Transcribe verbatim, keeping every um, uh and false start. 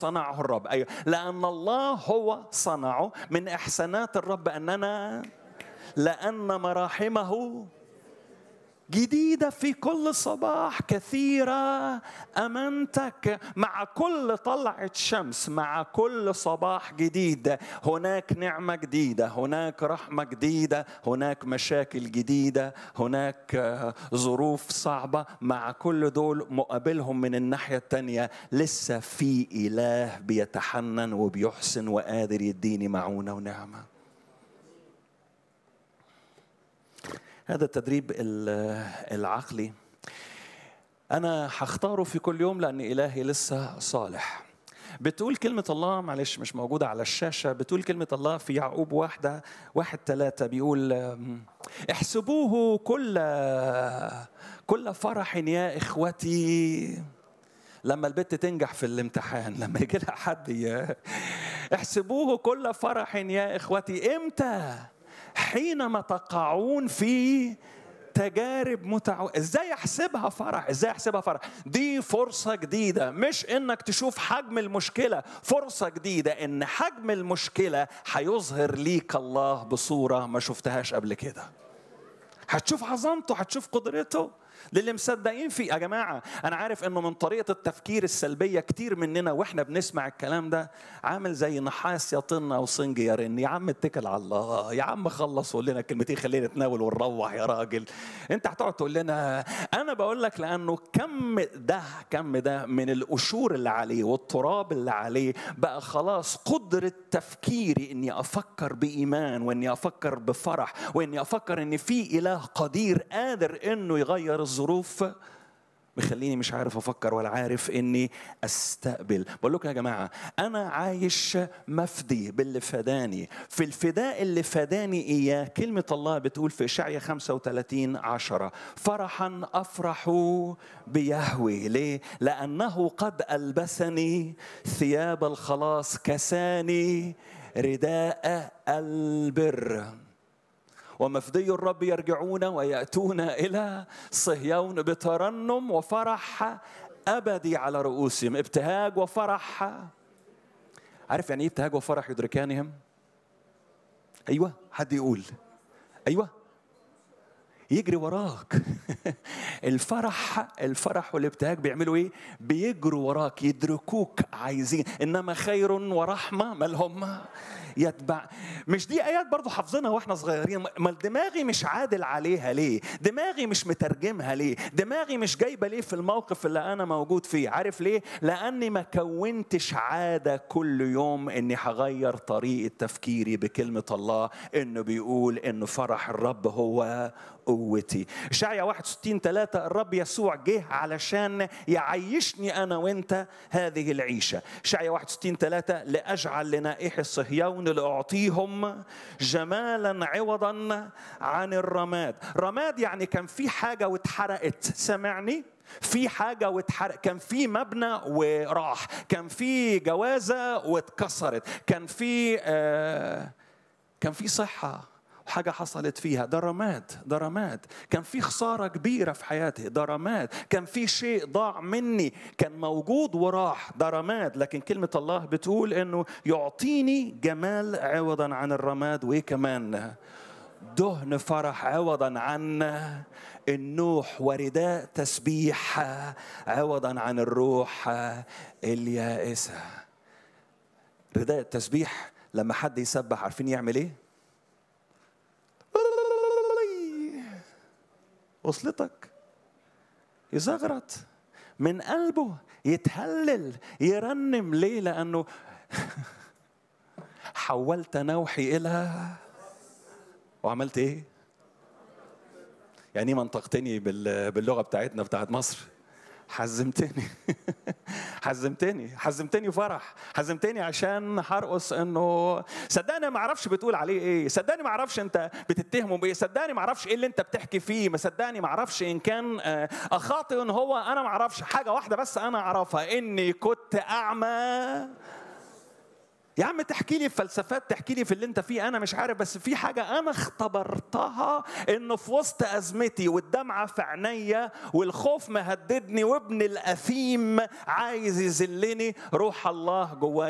صنعه الرب. أيوة، لأن الله هو صنعه. من إحسانات الرب أننا لأن مراحمه جديدة في كل صباح، كثيرة أمانتك. مع كل طلعة شمس، مع كل صباح جديد، هناك نعمة جديدة، هناك رحمة جديدة، هناك مشاكل جديدة، هناك ظروف صعبة. مع كل دول مقابلهم من الناحية التانية لسه في إله بيتحنن وبيحسن وقادر يديني معونة ونعمة. هذا التدريب العقلي أنا هختاره في كل يوم لأن إلهي لسه صالح. بتقول كلمة الله، معلش مش موجودة على الشاشة، بتقول كلمة الله في يعقوب واحدة واحد ثلاثة، بيقول احسبوه كل كل فرح يا إخوتي لما البنت تنجح في الامتحان، لما يجي لها حد احسبوه كل فرح يا إخوتي. إمتى؟ حينما تقعون في تجارب متعودة. ازاي احسبها فرح؟ ازاي احسبها فرح؟ دي فرصة جديدة، مش انك تشوف حجم المشكلة، فرصة جديدة ان حجم المشكلة هيظهر ليك الله بصورة ما شفتهاش قبل كده. هتشوف عظمته، هتشوف قدرته. للي مصدقين فيه يا جماعة، أنا عارف إنه من طريقة التفكير السلبية كتير مننا وإحنا بنسمع الكلام ده عامل زي نحاس يطن أو صنج يرن. يا عم اتكل على الله، يا عم خلص وقول لنا كلمتين خلينا نتناول ونروح يا راجل. أنت هتقعد تقول لنا. أنا بقول لك لأنه كم ده كم ده من القشور اللي عليه والتراب اللي عليه بقى خلاص قدرة تفكيري إني أفكر بإيمان، وإني أفكر بفرح، وإني أفكر إن في إله قدير قادر إنه يغير الظروف، بخليني مش عارف أفكر ولا عارف إني أستقبل. بقول لكم يا جماعة، أنا عايش مفدي باللي فداني. في الفداء اللي فداني إياه كلمة الله بتقول في إشعياء خمسة وثلاثين عشرة: فرحا أفرح بيهوه. ليه؟ لأنه قد ألبسني ثياب الخلاص، كساني رداء البر. ومفدي الرب يرجعون ويأتون إلى صهيون بترنم وفرح أبدي على رؤوسهم. ابتهاج وفرح. عارف يعني إيه ابتهاج وفرح يدركانهم؟ أيوة، حد يقول أيوة، يجري وراك. الفرح الفرح والابتهاج بيعملوا ايه؟ بيجروا وراك، يدركوك عايزين. انما خير ورحمه مالهم يتبع. مش دي ايات برضو حافظينها واحنا صغيرين؟ ما دماغي مش عادل عليها ليه؟ دماغي مش مترجمها ليه؟ دماغي مش جايبه ليه في الموقف اللي انا موجود فيه؟ عارف ليه؟ لاني ما كونتش عاده كل يوم اني هغير طريقه تفكيري بكلمه الله، انه بيقول انه فرح الرب هو قوتي. إشعياء واحد وستين ثلاثة: الرب يسوع جه علشان يعيشني أنا وإنت هذه العيشة. إشعياء واحد وستين ثلاثة: لأجعل لنائح صهيون لأعطيهم جمالا عوضا عن الرماد. رماد يعني كان في حاجة واتحرقت، سمعني؟ في حاجة واتحرق، كان في مبنى وراح، كان في جوازة واتكسرت، كان في آه كان في صحة حاجة حصلت فيها، ده رماد، ده رماد. كان في خسارة كبيرة في حياتي، ده رماد. كان في شيء ضاع مني كان موجود وراح، ده رماد. لكن كلمة الله بتقول إنه يعطيني جمال عوضا عن الرماد، وإيه كمان؟ دهن فرح عوضا عن النوح، ورداء تسبيح عوضا عن الروح اليائسة. رداء التسبيح لما حد يسبح عارفين يعمل إيه؟ وصلتك؟ يزغرط من قلبه، يتهلل، يرنم. ليه؟ لأنه حولت نوحي إلى، وعملت إيه؟ يعني منطقتني باللغة بتاعتنا بتاعت مصر، حزمتني. حزمتني حزمتني فرح، حزمتني عشان هرقص. انه صدقني ما اعرفش بتقول عليه ايه، صدقني ما اعرفش انت بتتهمه بايه، صدقني ما اعرفش ايه اللي انت بتحكي فيه، ما صدقني ما اعرفش ان كان اخاطئ ان هو، انا ما اعرفش حاجه واحده بس انا اعرفها: اني كنت اعمى يا عم تحكي لي فلسفات، تحكي لي في اللي انت فيه، انا مش عارف، بس في حاجه انا اختبرتها، انه في وسط ازمتي والدمعه في عينيا والخوف مهددني وابن الاثيم عايز يذلني، روح الله جوايا